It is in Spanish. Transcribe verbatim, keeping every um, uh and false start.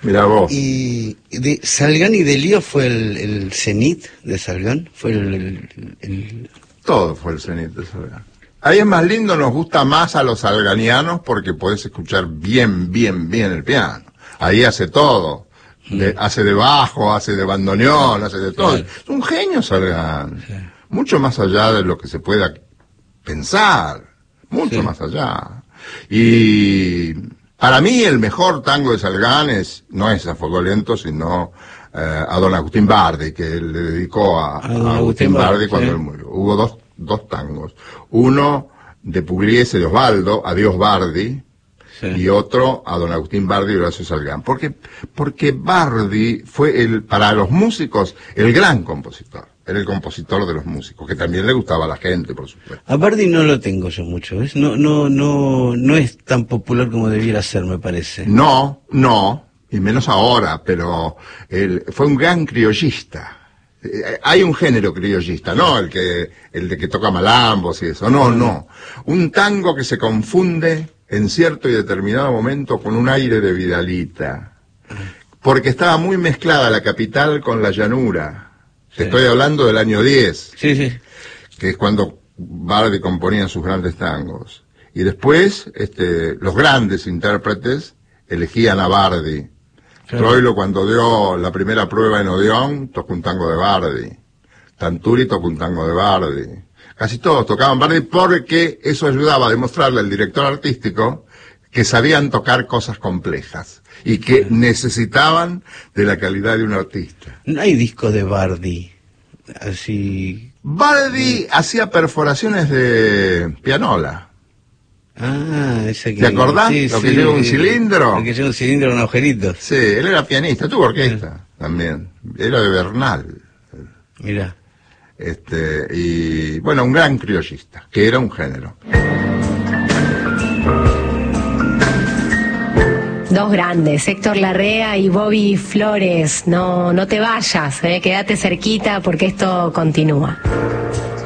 Mirá vos. Y de Salgán y Delío fue el, el cenit de Salgán, fue el, el, el... Todo fue el cenit de Salgán. Ahí es más lindo, nos gusta más a los salganianos porque podés escuchar bien, bien, bien el piano. Ahí hace todo. De, hace de bajo, hace de bandoneón, hace de todo. Claro. Es un genio Salgán. Sí. Mucho más allá de lo que se pueda pensar. Mucho sí. más allá. Y para mí el mejor tango de Salgán es, no es A Fuego Lento, sino eh, a don Agustín Bardi, que le dedicó a, a, a Agustín Bardi cuando sí. él murió. Hubo dos, dos tangos. Uno de Pugliese de Osvaldo, Adiós Bardi. Sí. Y otro a don Agustín Bardi y Horacio Salgán. Porque, porque Bardi fue el, para los músicos, el gran compositor. Era el compositor de los músicos, que también le gustaba a la gente, por supuesto. A Bardi no lo tengo yo mucho, ¿ves? No, no, no, no es tan popular como debiera ser, me parece. No, no, y menos ahora, pero él fue un gran criollista. Eh, hay un género criollista, no el que, el de que toca malambos y eso, no, no. Un tango que se confunde en cierto y determinado momento con un aire de Vidalita, porque estaba muy mezclada la capital con la llanura. Te sí. estoy hablando del año diez, sí, sí. que es cuando Bardi componía sus grandes tangos. Y después, este, los grandes intérpretes elegían a Bardi. Claro. Troilo, cuando dio la primera prueba en Odeón, tocó un tango de Bardi. Tanturi tocó un tango de Bardi. Casi todos tocaban Bardi porque eso ayudaba a demostrarle al director artístico que sabían tocar cosas complejas y que necesitaban de la calidad de un artista. No hay discos de Bardi, así... Bardi sí. hacía perforaciones de pianola. Ah, ese que... ¿Te acordás? Sí, lo sí, que lleva un cilindro. Lo que lleva un cilindro con agujeritos. Sí, él era pianista, tuvo orquesta sí. también. Era de Bernal. Mirá. Este, y bueno, un gran criollista, que era un género. Dos grandes, Héctor Larrea y Bobby Flores. No, no te vayas, eh, quédate cerquita porque esto continúa.